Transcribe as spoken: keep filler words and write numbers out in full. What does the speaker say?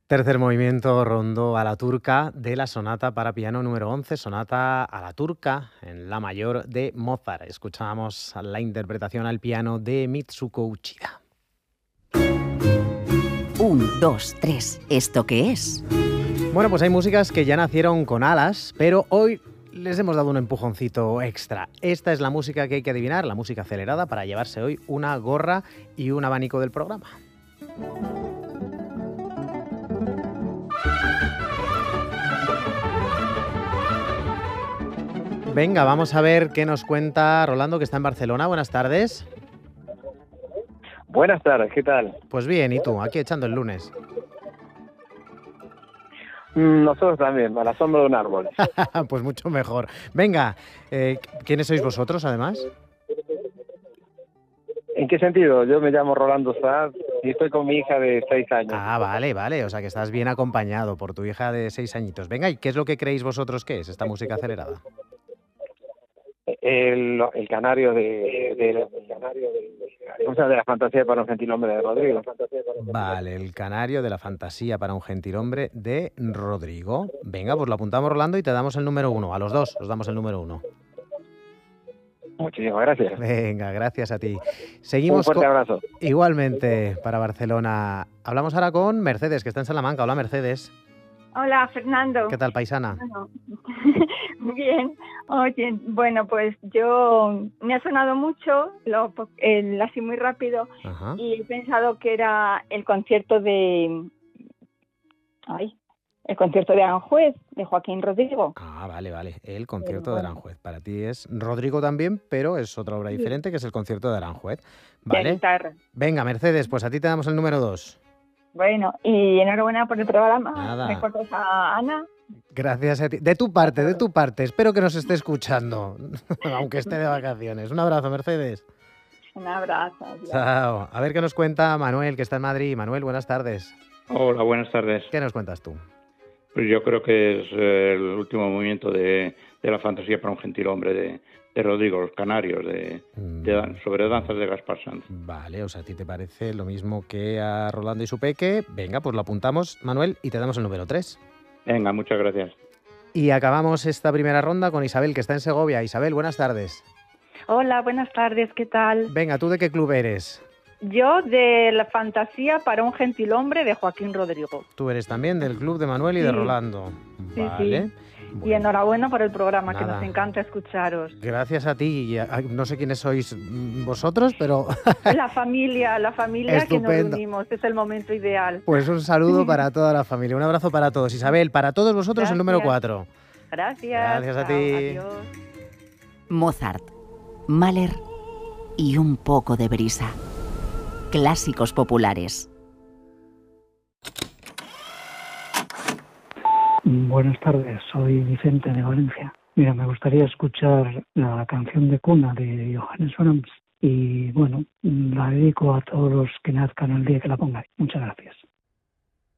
Tercer movimiento, Rondó a la turca de la sonata para piano número once, sonata a la turca en la mayor de Mozart. Escuchábamos la interpretación al piano de Mitsuko Uchida. Un, dos, tres. ¿Esto qué es? Bueno, pues hay músicas que ya nacieron con alas, pero hoy les hemos dado un empujoncito extra. Esta es la música que hay que adivinar, la música acelerada, para llevarse hoy una gorra y un abanico del programa. Venga, vamos a ver qué nos cuenta Rolando, que está en Barcelona. Buenas tardes. Buenas tardes, ¿qué tal? Pues bien, ¿y tú? Aquí echando el lunes. Nosotros también, a la sombra de un árbol. Pues mucho mejor. Venga, eh, ¿quiénes sois vosotros, además? ¿En qué sentido? Yo me llamo Rolando Saad y estoy con mi hija de seis años. Ah, vale, vale, o sea que estás bien acompañado por tu hija de seis añitos. Venga, ¿y qué es lo que creéis vosotros que es esta música acelerada? El, el canario de, de, el canario de, o sea, de la fantasía para un gentilhombre de Rodrigo. Vale, el canario de la fantasía para un gentilhombre de Rodrigo. Venga, pues lo apuntamos, Rolando, y te damos el número uno. A los dos os damos el número uno. Muchísimas gracias. Venga, gracias a ti. Seguimos. Un fuerte con... abrazo. Igualmente para Barcelona. Hablamos ahora con Mercedes, que está en Salamanca. Hola, Mercedes. Hola, Fernando. ¿Qué tal, paisana? Bueno, bien. Oye, bueno, pues yo me ha sonado mucho, lo, el, así muy rápido, Ajá. y he pensado que era el concierto de, ay, el concierto de Aranjuez, de Joaquín Rodrigo. Ah, vale, vale. El concierto bueno. de Aranjuez. Para ti es Rodrigo también, pero es otra obra diferente, que es el concierto de Aranjuez. Vale. De guitarra. Venga, Mercedes, pues a ti te damos el número dos. Bueno, y enhorabuena por el programa. Nada. ¿Me cortas a Ana? Gracias a ti. De tu parte, de tu parte. Espero que nos esté escuchando, aunque esté de vacaciones. Un abrazo, Mercedes. Un abrazo. Adiós. Chao. A ver qué nos cuenta Manuel, que está en Madrid. Manuel, buenas tardes. Hola, buenas tardes. ¿Qué nos cuentas tú? Pues yo creo que es el último movimiento de, de la fantasía para un gentilhombre de, de Rodrigo, Los Canarios, de, de, sobre danzas de Gaspar Sanz. Vale, o sea, ¿a ti te parece lo mismo que a Rolando y su peque? Venga, pues lo apuntamos, Manuel, y te damos el número tres. Venga, muchas gracias. Y acabamos esta primera ronda con Isabel, que está en Segovia. Isabel, buenas tardes. Hola, buenas tardes, ¿qué tal? Venga, ¿tú de qué club eres? Yo de la fantasía para un gentilhombre de Joaquín Rodrigo. Tú eres también del club de Manuel y sí. de Rolando. Sí, vale. Sí. Bueno. Y enhorabuena por el programa, Nada. que nos encanta escucharos. Gracias a ti. No sé quiénes sois vosotros, pero... La familia, la familia que nos unimos. Es el momento ideal. Pues un saludo para toda la familia. Un abrazo para todos. Isabel, para todos vosotros Gracias. el número cuatro. Gracias. Gracias a ti. Adiós. Mozart, Mahler y un poco de brisa. Clásicos populares. Buenas tardes, soy Vicente de Valencia. Mira, me gustaría escuchar la canción de cuna de Johannes Brahms y, bueno, la dedico a todos los que nazcan el día que la pongan. Muchas gracias.